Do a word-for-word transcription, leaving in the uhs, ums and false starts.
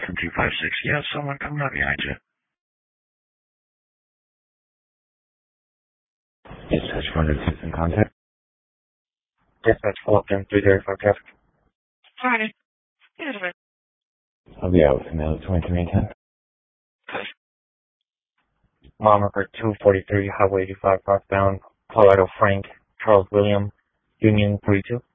from two five six. Yeah, someone coming up behind you. Dispatch one oh six in contact. Dispatch Fulton three thirty-five traffic. Sorry. Here's me. I'll be out with another twenty-three and ten. Mom Record two forty-three, Highway eighty-five, northbound, Colorado Frank, Charles William, Union three two.